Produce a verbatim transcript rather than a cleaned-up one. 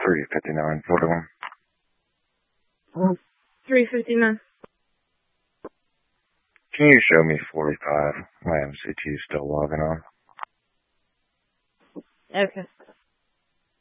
three fifty-nine forty-one. three fifty-nine. Can you show me forty-five? My M C T is still logging on. Okay.